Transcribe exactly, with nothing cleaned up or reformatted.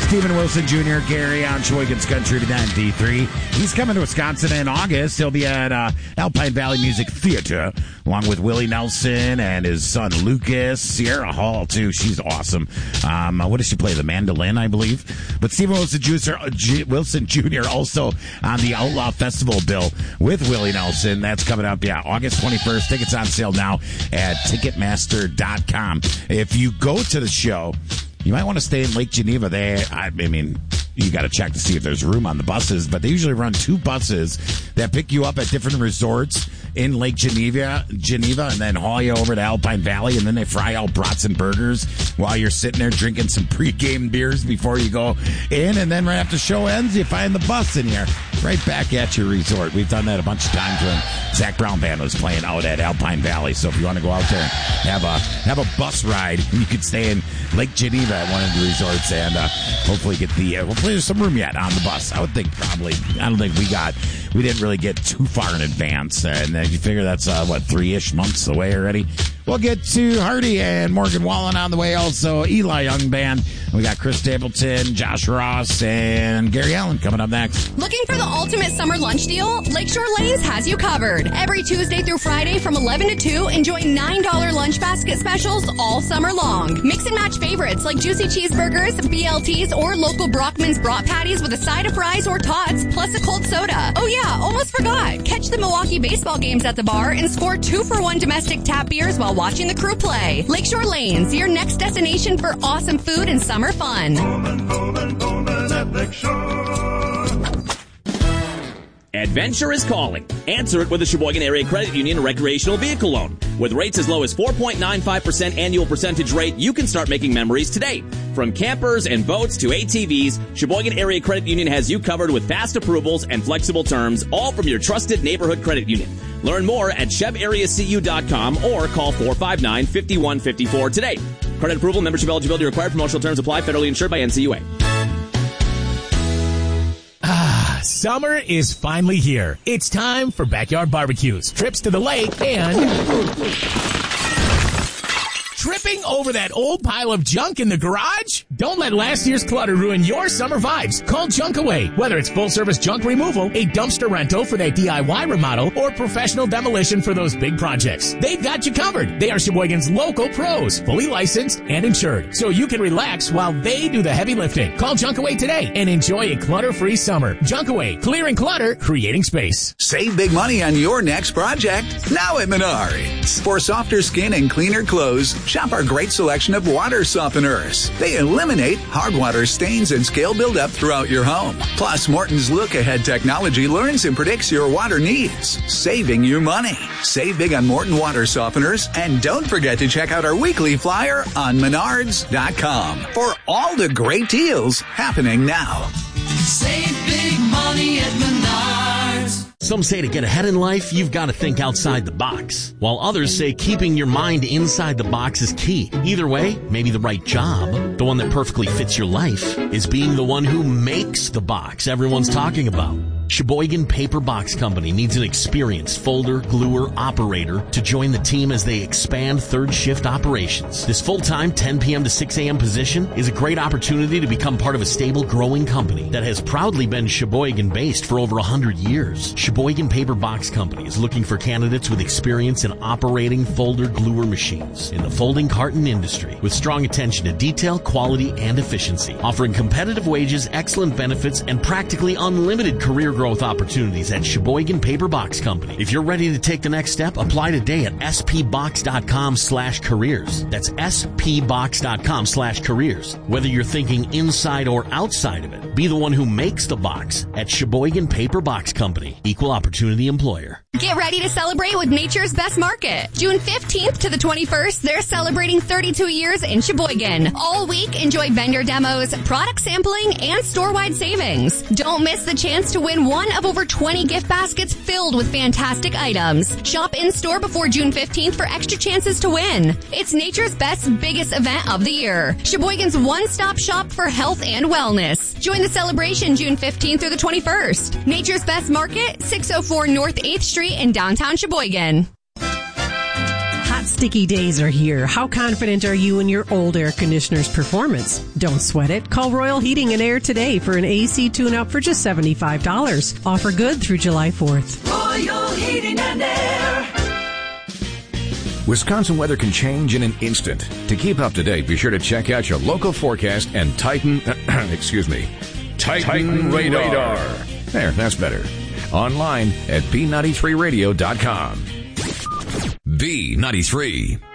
Steven Wilson Junior, Gary on Sheboygan's Country nine D three. He's coming to Wisconsin in August. He'll be at uh, Alpine Valley Music Theater, along with Willie Nelson and his son Lucas. Sierra Hall, too. She's awesome. Um, what does she play? The mandolin, I believe. But Steven Wilson Junior, J- Wilson Junior also on the Outlaw Festival bill with Willie Nelson. That's coming up, yeah, August twenty-first. Tickets on sale now at Ticketmaster dot com. If you go to the show, you might want to stay in Lake Geneva. They, I mean, you got to check to see if there's room on the buses, but they usually run two buses that pick you up at different resorts in Lake Geneva, Geneva, and then haul you over to Alpine Valley, and then they fry out brats and burgers while you're sitting there drinking some pre-game beers before you go in, and then right after the show ends, you find the bus in here, right back at your resort. We've done that a bunch of times when Zach Brown Band was playing out at Alpine Valley, so if you want to go out there and have a, have a bus ride, you can stay in Lake Geneva at one of the resorts, and uh, hopefully get the, uh, hopefully there's some room yet on the bus. I would think probably, I don't think we got, we didn't really get too far in advance, and then you figure that's, uh, what, three-ish months away already. We'll get to Hardy and Morgan Wallen on the way, also Eli Young Band. We got Chris Stapleton, Josh Ross, and Gary Allen coming up next. Looking for the ultimate summer lunch deal? Lakeshore Lanes has you covered. Every Tuesday through Friday from eleven to two, enjoy nine dollars lunch basket specials all summer long. Mix and match favorites like juicy cheeseburgers, B L Ts, or local Brockman's brat patties with a side of fries or tots, plus a cold soda. Oh yeah, almost forgot. Catch the Milwaukee baseball games at the bar and score two for one domestic tap beers while watching the crew play. Lakeshore Lanes, your next destination for awesome food and summer fun. Coleman, Coleman, Coleman at Lakeshore. Adventure is calling. Answer it with a Sheboygan Area Credit Union recreational vehicle loan. With rates as low as four point nine five percent annual percentage rate, you can start making memories today. From campers and boats to A T Vs, Sheboygan Area Credit Union has you covered with fast approvals and flexible terms, all from your trusted neighborhood credit union. Learn more at Cheb Area C U dot com or call four five nine, five one five four today. Credit approval, membership eligibility required, promotional terms apply, federally insured by N C U A. Ah, summer is finally here. It's time for backyard barbecues, trips to the lake, and tripping over that old pile of junk in the garage? Don't let last year's clutter ruin your summer vibes. Call Junkaway. Whether it's full-service junk removal, a dumpster rental for that D I Y remodel, or professional demolition for those big projects, they've got you covered. They are Sheboygan's local pros, fully licensed and insured, so you can relax while they do the heavy lifting. Call Junkaway today and enjoy a clutter-free summer. Junkaway, clearing clutter, creating space. Save big money on your next project now at Menards. For softer skin and cleaner clothes, shop our great selection of water softeners. They eliminate hard water stains and scale buildup throughout your home. Plus, Morton's look-ahead technology learns and predicts your water needs, saving you money. Save big on Morton water softeners, and don't forget to check out our weekly flyer on Menards dot com for all the great deals happening now. Save big money at Menards. Some say to get ahead in life, you've got to think outside the box, while others say keeping your mind inside the box is key. Either way, maybe the right job, the one that perfectly fits your life, is being the one who makes the box everyone's talking about. Sheboygan Paper Box Company needs an experienced folder, gluer, operator to join the team as they expand third shift operations. This full-time ten p.m. to six a.m. position is a great opportunity to become part of a stable, growing company that has proudly been Sheboygan-based for over one hundred years. Sheboygan Paper Box Company is looking for candidates with experience in operating folder gluer machines in the folding carton industry, with strong attention to detail, quality, and efficiency, offering competitive wages, excellent benefits, and practically unlimited career growth opportunities at Sheboygan Paper Box Company. If you're ready to take the next step, apply today at spbox.com slash careers. That's spbox.com slash careers. Whether you're thinking inside or outside of it, be the one who makes the box at Sheboygan Paper Box Company. Equal opportunity employer. Get ready to celebrate with Nature's Best Market. June fifteenth to the twenty-first, they're celebrating thirty-two years in Sheboygan. All week, enjoy vendor demos, product sampling, and store-wide savings. Don't miss the chance to win one of over twenty gift baskets filled with fantastic items. Shop in-store before June fifteenth for extra chances to win. It's Nature's Best's biggest event of the year. Sheboygan's one-stop shop for health and wellness. Join the celebration June fifteenth through the twenty-first. Nature's Best Market, six oh four North eighth Street in downtown Sheboygan. Hot sticky days are here. How confident are you in your old air conditioner's performance? Don't sweat it. Call Royal Heating and Air today for an A C tune-up for just seventy-five dollars. Offer good through July fourth. Royal Heating and Air. Wisconsin weather can change in an instant. To keep up to date, be sure to check out your local forecast and Titan, excuse me, Titan, Titan radar. radar. There, that's better. Online at B ninety-three radio dot com. B ninety-three.